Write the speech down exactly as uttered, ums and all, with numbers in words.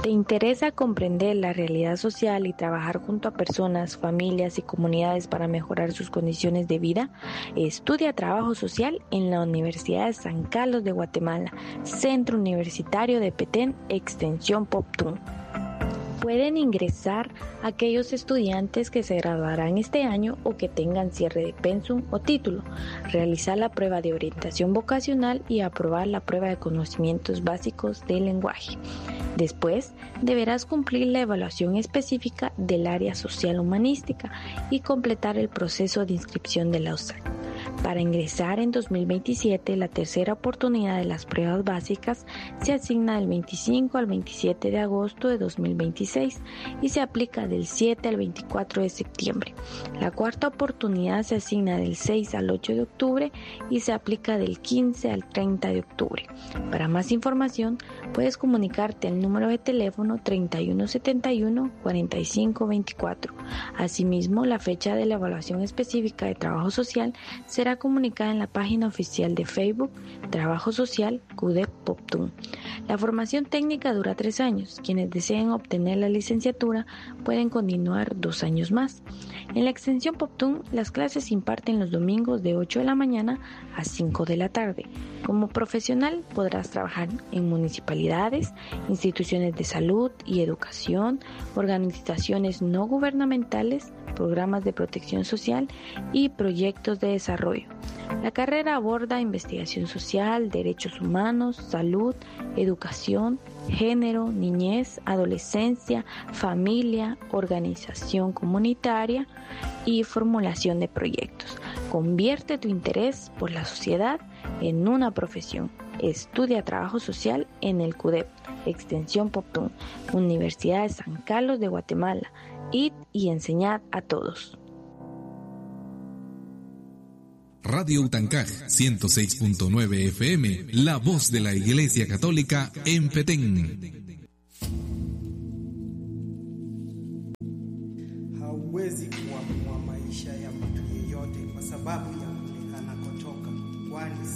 ¿Te interesa comprender la realidad social y trabajar junto a personas, familias y comunidades para mejorar sus condiciones de vida? Estudia Trabajo Social en la Universidad de San Carlos de Guatemala, Centro Universitario de Petén, Extensión Poptún. Pueden ingresar aquellos estudiantes que se graduarán este año o que tengan cierre de pensum o título, realizar la prueba de orientación vocacional y aprobar la prueba de conocimientos básicos del lenguaje. Después, deberás cumplir la evaluación específica del área social humanística y completar el proceso de inscripción de la U S A C. Para ingresar en dos mil veintisiete, la tercera oportunidad de las pruebas básicas se asigna del veinticinco al veintisiete de agosto de dos mil veintiséis y se aplica del siete al veinticuatro de septiembre. La cuarta oportunidad se asigna del seis al ocho de octubre y se aplica del quince al treinta de octubre. Para más información, puedes comunicarte al número de teléfono treinta y uno setenta y uno, cuarenta y cinco veinticuatro. Asimismo, la fecha de la evaluación específica de trabajo social será comunicada en la página oficial de Facebook Trabajo Social C U D E P Poptún. La formación técnica dura tres años. Quienes deseen obtener la licenciatura pueden continuar dos años más. En la extensión Poptún, las clases se imparten los domingos de ocho de la mañana a cinco de la tarde. Como profesional podrás trabajar en municipalidades, instituciones de salud y educación, organizaciones no gubernamentales, programas de protección social y proyectos de desarrollo. La carrera aborda investigación social, derechos humanos, salud, educación, género, niñez, adolescencia, familia, organización comunitaria y formulación de proyectos. Convierte tu interés por la sociedad en una profesión. Estudia Trabajo Social en el C U D E P, Extensión Poptún, Universidad de San Carlos de Guatemala. Id y enseñad a todos. Radio Utancaj ciento seis punto nueve F M, la voz de la Iglesia Católica en Petén. Hauwezi kuamua maisha ya mtu yeyote kwa sababu ya anakotoka, kwani